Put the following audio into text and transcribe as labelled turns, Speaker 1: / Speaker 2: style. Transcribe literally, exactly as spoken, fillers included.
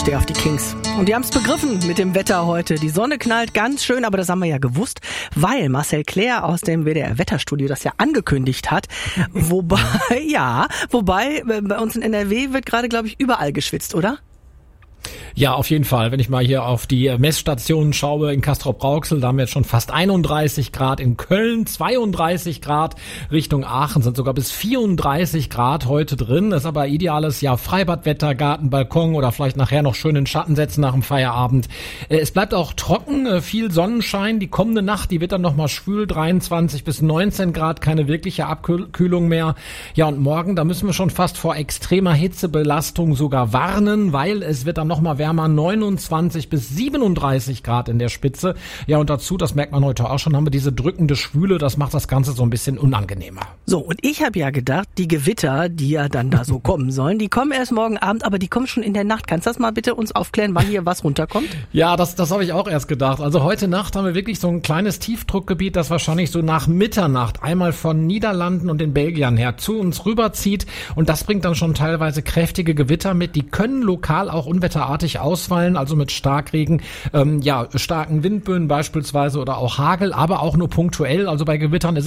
Speaker 1: stehe auf die Kings. Und die haben es begriffen mit dem Wetter heute. Die Sonne knallt ganz schön, aber das haben wir ja gewusst, weil Marcel Claire aus dem W D R-Wetterstudio das ja angekündigt hat. Wobei, ja, wobei bei uns in N R W wird gerade, glaube ich, überall geschwitzt, oder?
Speaker 2: Ja, auf jeden Fall. Wenn ich mal hier auf die Messstationen schaue in Castrop-Rauxel, da haben wir jetzt schon fast einunddreißig Grad. In Köln zweiunddreißig Grad. Richtung Aachen sind sogar bis vierunddreißig Grad heute drin. Das ist aber ideales, ja, Freibadwetter, Garten, Balkon oder vielleicht nachher noch schön in Schatten setzen nach dem Feierabend. Es bleibt auch trocken, viel Sonnenschein. Die kommende Nacht, die wird dann nochmal schwül, dreiundzwanzig bis neunzehn Grad, keine wirkliche Abkühlung mehr. Ja, und morgen, da müssen wir schon fast vor extremer Hitzebelastung sogar warnen, weil es wird dann nochmal wärmer, neunundzwanzig bis siebenunddreißig Grad in der Spitze. Ja, und dazu, das merkt man heute auch schon, haben wir diese drückende Schwüle, das macht das Ganze so ein bisschen unangenehmer.
Speaker 1: So, und ich habe ja gedacht, die Gewitter, die ja dann da so kommen sollen, die kommen erst morgen Abend, aber die kommen schon in der Nacht. Kannst du das mal bitte uns aufklären, wann hier was runterkommt?
Speaker 2: Ja, das, das habe ich auch erst gedacht. Also heute Nacht haben wir wirklich so ein kleines Tiefdruckgebiet, das wahrscheinlich so nach Mitternacht einmal von Niederlanden und den Belgiern her zu uns rüberzieht. Und das bringt dann schon teilweise kräftige Gewitter mit. Die können lokal auch unwetterartig ausfallen, also mit Starkregen, ähm, ja, starken Windböen beispielsweise oder auch Hagel, aber auch nur punktuell. Also bei Gewittern ist